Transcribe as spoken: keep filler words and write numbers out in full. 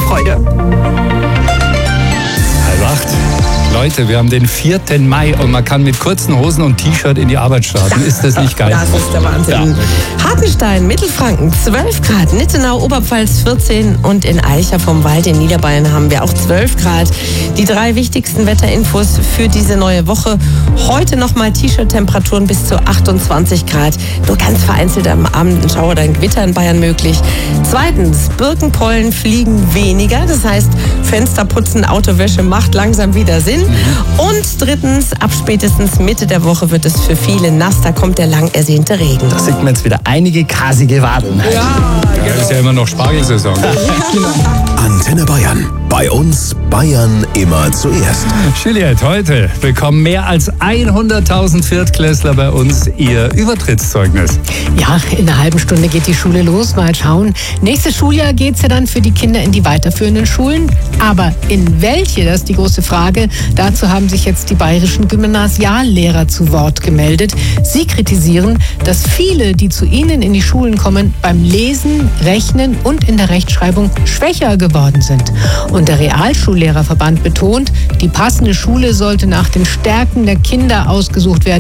Freude. Halb acht. Leute, wir haben den vierten Mai und man kann mit kurzen Hosen und T-Shirt in die Arbeit starten. Ist das nicht geil? Das ist der Wahnsinn. Ja. Hartenstein, Mittelfranken, zwölf Grad. Nittenau, Oberpfalz, vierzehn. Und in Eicher vom Wald in Niederbayern haben wir auch zwölf Grad. Die drei wichtigsten Wetterinfos für diese neue Woche. Heute nochmal T-Shirt-Temperaturen bis zu achtundzwanzig Grad. Nur ganz vereinzelt am Abend ein Schauer oder ein Gewitter in Bayern möglich. Zweitens, Birkenpollen fliegen weniger. Das heißt, Fensterputzen, Autowäsche macht langsam wieder Sinn. Und drittens, ab spätestens Mitte der Woche wird es für viele nass, da kommt der lang ersehnte Regen. Da sieht man jetzt wieder einige kasige Wadeln. Ja, Ja, ist ja immer noch Spargelsaison. Antenne Bayern. Bei uns Bayern immer zuerst. Juliette, heute bekommen mehr als hunderttausend Viertklässler bei uns ihr Übertrittszeugnis. Ja, in einer halben Stunde geht die Schule los. Mal schauen. Nächstes Schuljahr geht es ja dann für die Kinder in die weiterführenden Schulen. Aber in welche, das ist die große Frage. Dazu haben sich jetzt die bayerischen Gymnasiallehrer zu Wort gemeldet. Sie kritisieren, dass viele, die zu ihnen in die Schulen kommen, beim Lesen, Rechnen und in der Rechtschreibung schwächer geworden sind. Und der Realschullehrerverband betont, die passende Schule sollte nach den Stärken der Kinder ausgesucht werden.